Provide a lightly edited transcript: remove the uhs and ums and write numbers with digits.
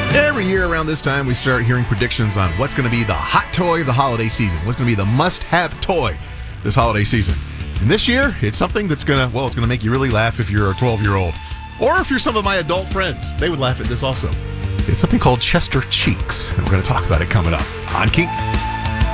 Every year around this time, we start hearing predictions on what's going to be the hot toy of the holiday season. What's going to be the must-have toy this holiday season. And this year, it's something that's going to make you really laugh if you're a 12-year-old. Or if you're some of my adult friends. They would laugh at this also. It's something called Chester Cheeks. And we're going to talk about it coming up on Kink.